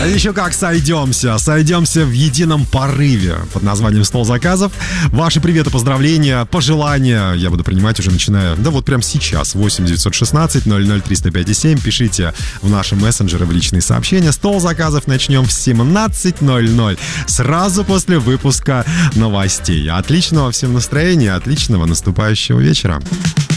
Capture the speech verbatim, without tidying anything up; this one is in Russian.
Еще как сойдемся. Сойдемся в едином порыве под названием «Стол заказов». Ваши приветы, поздравления, пожелания я буду принимать уже начиная, да вот прямо сейчас. восемь девятьсот шестнадцать ноль ноль триста пять и семь. Пишите в наши мессенджеры, в личные сообщения. «Стол заказов» начнем в семнадцать ноль ноль. Сразу после выпуска новостей. Отличного всем настроения, отличного наступающего вечера.